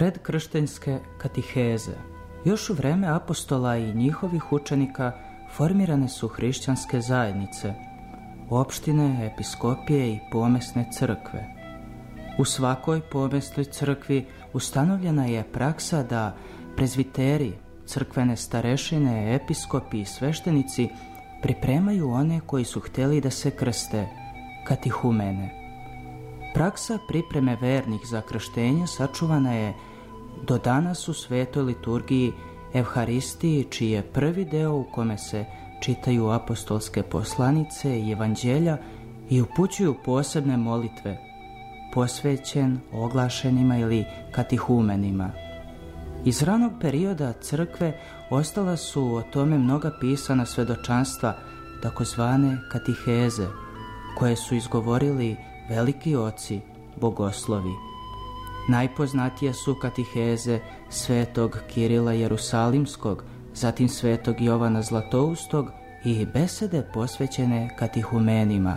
Predkrštenjske katiheze. Još u vreme apostola i njihovih učenika formirane su hrišćanske zajednice, opštine, episkopije i pomesne crkve. U svakoj pomesnoj crkvi ustanovljena je praksa da prezviteri, crkvene starešine, episkopi i sveštenici pripremaju one koji su htjeli da se krste, katihumene. Praksa pripreme vernih za krštenje sačuvana je do danas u svetoj liturgiji Evharistiji, čiji je prvi deo u kome se čitaju apostolske poslanice i evanđelja i upućuju posebne molitve, posvećen oglašenima ili katihumenima. Iz ranog perioda crkve ostala su o tome mnoga pisana svedočanstva, takozvane katiheze, koje su izgovorili veliki oci, bogoslovi. Najpoznatije su katiheze svetog Kirila Jerusalimskog, zatim svetog Jovana Zlatoustog i besede posvećene katihumenima.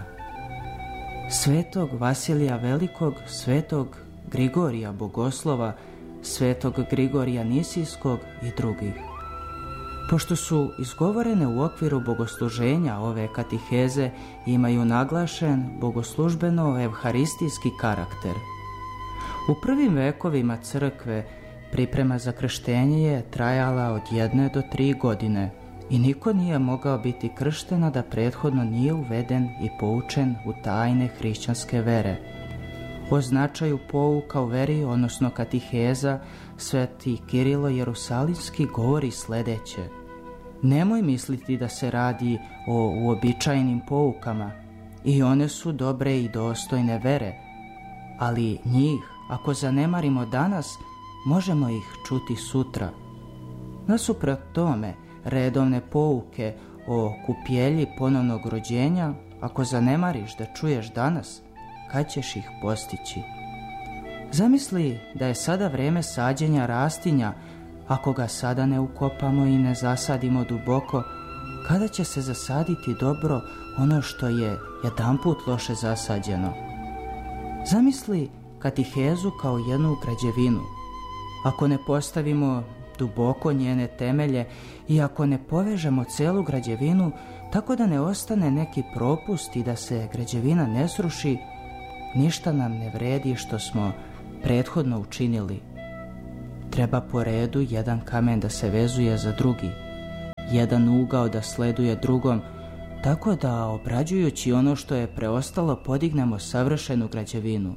Svetog Vasilija Velikog, svetog Grigorija Bogoslova, svetog Grigorija Nisijskog i drugih. Pošto su izgovorene u okviru bogosluženja, ove katiheze imaju naglašen bogoslužbeno-evharistijski karakter. U prvim vekovima crkve priprema za krštenje je trajala od 1 do 3 godine i niko nije mogao biti kršten, a da prethodno nije uveden i poučen u tajne hrišćanske vere. O značaju pouka u veri, odnosno katiheza, sveti Kirilo Jerusalimski govori sledeće: nemoj misliti da se radi o uobičajenim poukama, i one su dobre i dostojne vere, ali njih, ako zanemarimo danas, možemo ih čuti sutra. Nasuprot tome, redovne pouke o kupjelji ponovnog rođenja, ako zanemariš da čuješ danas, kad ćeš ih postići? Zamisli da je sada vreme sađenja rastinja. Ako ga sada ne ukopamo i ne zasadimo duboko, kada će se zasaditi dobro ono što je jedanput loše zasađeno? Zamisli katihezu kao jednu građevinu. Ako ne postavimo duboko njene temelje i ako ne povežemo celu građevinu tako da ne ostane neki propust i da se građevina ne sruši, ništa nam ne vredi što smo prethodno učinili. Treba po redu jedan kamen da se vezuje za drugi, jedan ugao da sleduje drugom, tako da obrađujući ono što je preostalo podignemo savršenu građevinu.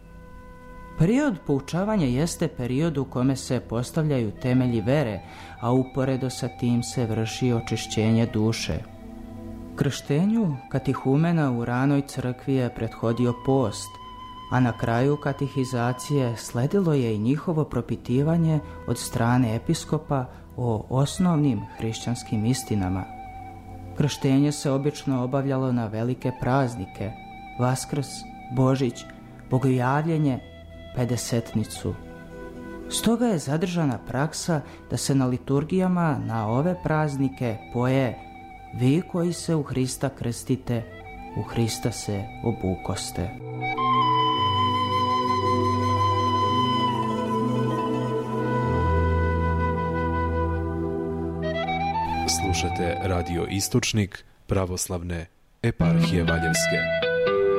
Period poučavanja jeste period u kome se postavljaju temelji vere, a uporedo sa tim se vrši očišćenje duše. Krštenju katihumena u ranoj crkvi je prethodio post, a na kraju katihizacije sledilo je i njihovo propitivanje od strane episkopa o osnovnim hrišćanskim istinama. Krštenje se obično obavljalo na velike praznike, Vaskrs, Božić, Bogojavljenje, Pedesetnicu. Stoga je zadržana praksa da se na liturgijama na ove praznike poje: vi koji se u Hrista krstite, u Hrista se obukoste. Slušate Radio Istočnik pravoslavne eparhije Valjevske.